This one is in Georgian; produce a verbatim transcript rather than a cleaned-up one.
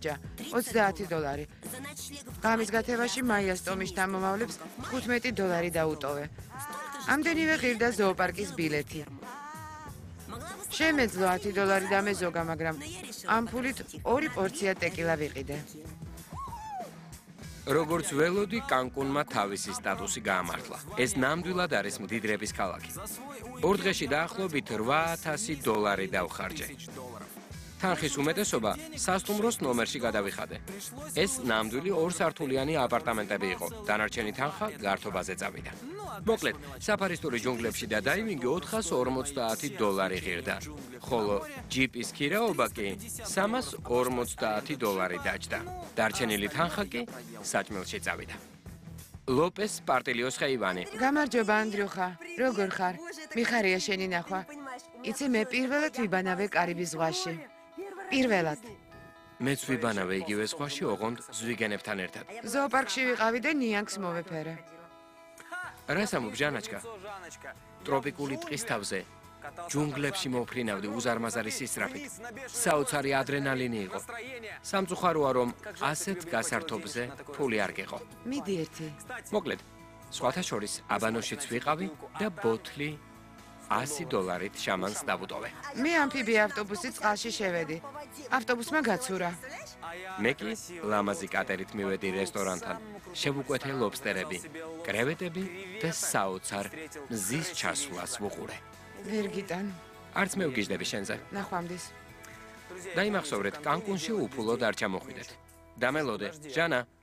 ხარჯა ოცდაათი დოლარი. ღამის გათევაში მაიას ტომის შთამომავლებს თხუთმეტი დოლარი დაუტოვე. ამდენივე ღირდა ზოოპარკის ბილეთი. შემეძლო ათი დოლარი დამეზოგა, მაგრამ ამ ფულით ორი პორცია ტეკილა ვიყიდე. როგორც ველოდი, კანკუნმა თავისი სტატუსი გაამართლა. ეს ნამდვილად არის მდიდრების ქალაქი. ორ დღეში დაახლოებით რვა ათასი დოლარი დავხარჯე. თანხის უმეტესობა სასტუმროს ნომერში გადავიხადე. ეს ნამდვილი ორსართულიანი აპარტამენტები იყო. დანარჩენი თანხა გართობაზე წავიდა. მოკლედ, საფარისტური ჯუნგლებში და დაივინგი ოთხას ორმოცდაათი დოლარი ღირდა, ხოლო ჯიპის ქირაობა კი სამას ორმოცდაათი დოლარი დაჯდა. დარჩენილი თანხა კი საჭმელში წავიდა. ლოპეს პარტილიოს ხეივანი. გამარჯობა, ანდრიუხა. როგორ ხარ? მიხარია შენი ნახვა. იცი, მე პირველად ვიბანავე კარიბის ზღვაში. პირველად. მეც ვიბანავე იგივე ზღვაში, ოღონდ ზვიგენებთან ერთად. ზოოპარკში ვიყავი და ნიანგს მოვეფერე. რას ამბობ, ჟანაჩკა? ტროპიკული ტყის თავზე ჯუნგლებში მოფრინავდი უზარმაზარი სისწრაფით. საოცარი ადრენალინი იყო. სამწუხაროა, რომ ასეთ გასართობზე ფული არ გეყო. მიდი ერთი. მოკლედ, სხვათა შორის აბანოშიც ვიყავი და ბოთლი ასი დოლარით შამანს დავუტოვე. მე ამფიბი ავტობუსით წყალში შევედი. ავტობუსმა გაცურა. მე კი ლამაზი კატერით მივედი რესტორანთან. შევუკვეთე ლობსტერები, კრევეტები და საოცარ მზის ჩასვლას ვუყურე. ვერ გიტან. არც მე ვგიჟდები შენზე. ნახვამდის. დაიმახსოვრეთ, კანკუნში უფულოდ არ ჩამოხვიდეთ. დამელოდე, ჟანა.